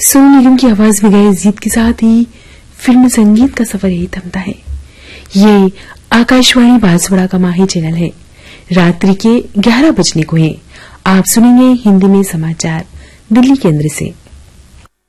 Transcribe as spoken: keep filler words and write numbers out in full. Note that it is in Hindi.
सोनू निगम की आवाज में गए गीत के साथ ही फिल्म संगीत का सफर यही थमता है। ये आकाशवाणी बांसवाड़ा का माही चैनल है। रात्रि के ग्यारह बजने को है। आप सुनेंगे हिंदी में समाचार दिल्ली केंद्र से।